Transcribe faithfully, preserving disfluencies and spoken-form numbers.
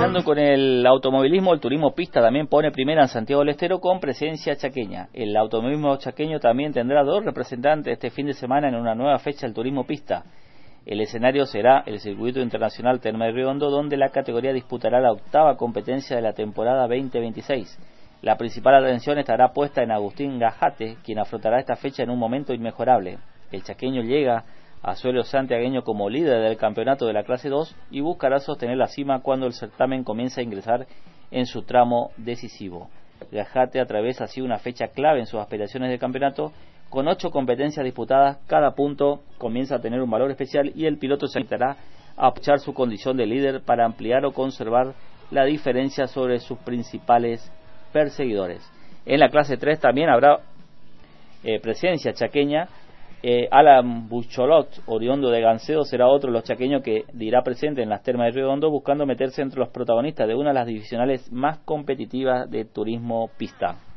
Finalizando con el automovilismo, el turismo pista también pone primera en Santiago del Estero con presencia chaqueña. El automovilismo chaqueño también tendrá dos representantes este fin de semana en una nueva fecha del turismo pista. El escenario será el Circuito Internacional Terma de Riondo, donde la categoría disputará la octava competencia de la temporada veinte veintiséis. La principal atención estará puesta en Agustín Gajate, quien afrontará esta fecha en un momento inmejorable. El chaqueño llega a suelo santiagueño como líder del campeonato de la clase dos y buscará sostener la cima cuando el certamen comience a ingresar en su tramo decisivo. Gajate atraviesa así una fecha clave en sus aspiraciones de campeonato. Con ocho competencias disputadas, cada punto comienza a tener un valor especial y el piloto se intentará aprovechar su condición de líder para ampliar o conservar la diferencia sobre sus principales perseguidores. En la clase tres también habrá eh, presencia chaqueña. Eh, Alan Bucholot, oriundo de Gancedo, será otro de los chaqueños que dirá presente en las termas de Río Hondo, buscando meterse entre los protagonistas de una de las divisionales más competitivas de turismo pista.